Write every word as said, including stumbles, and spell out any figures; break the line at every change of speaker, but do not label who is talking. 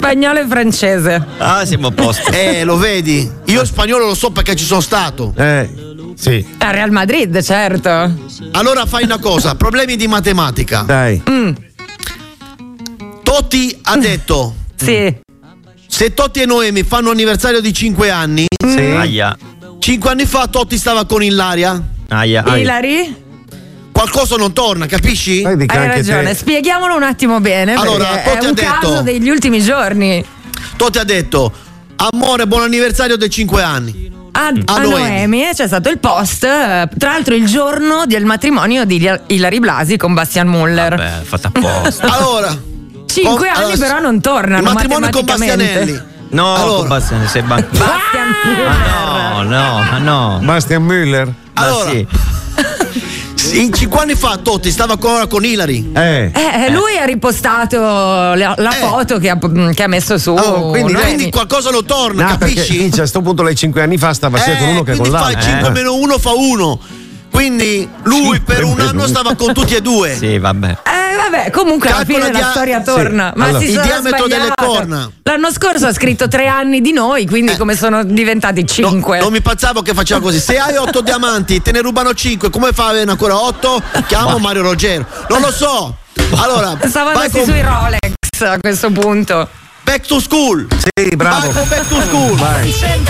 Spagnolo e francese.
Ah, siamo a posto.
Eh, lo vedi? Io spagnolo lo so perché ci sono stato.
Eh, sì.
A Real Madrid, certo.
Allora fai una cosa, problemi di matematica.
Dai.
Mm.
Totti ha detto:
Sì.
se Totti e Noemi fanno anniversario di cinque anni,
Sì.
Aia.
cinque anni fa Totti stava con Ilaria.
Aia. Aia.
Ilari?
Qualcosa non torna, capisci?
Poi dica
Hai
anche
ragione,
te.
spieghiamolo un attimo bene.
Allora,
perché
Totti
è
ha
un
detto-
caso degli ultimi giorni.
Totti ha detto: amore, buon anniversario dei cinque anni.
A,
A
a
Noemi.
Noemi c'è stato il post, eh, tra l'altro il giorno del matrimonio di Ila- Ilari Blasi con Bastian Muller.
Beh, fatta apposta.
Allora,
Cinque
con-
anni
allora,
però non tornano.
il matrimonio con
matematicamente.
Bastianelli.
No,
Allora.
con Bastian, sei ban-
Bastian Muller.
No, no, ma no.
Bastian Müller.
Ma
Allora.
sì.
In cinque anni fa Totti stava ancora con Ilari.
Eh.
Eh, lui ha ripostato la, la
Eh.
foto che ha, che ha messo su.
Oh, quindi,
Noemi.
quindi qualcosa non torna,
No, perché
capisci?
dice, a sto punto lei cinque anni fa stava sia
Eh,
con uno che
quindi
con
fai
l'altro.
cinque
Eh.
meno uno fa uno. Quindi lui
Cinque
per un
meno
anno
uno.
stava con tutti e due.
Sì, vabbè.
Eh vabbè, comunque alla
Calcola
fine
dia-
la storia
sì.
torna. Ma
Allora.
si
Il
sono
diametro delle
sbagliato.
corna.
L'anno scorso ha scritto tre anni di noi, quindi come sono diventati
No,
cinque?
non mi pensavo che faceva così. Se hai otto diamanti, te ne rubano cinque. Come fai a averne ancora otto? Chiamo Mario Ruggero. Non lo so. Allora,
Stavo
vai
messi
con
sui Rolex a questo punto.
Back to School.
Sì, bravo.
Vai con Back to School.
Vai.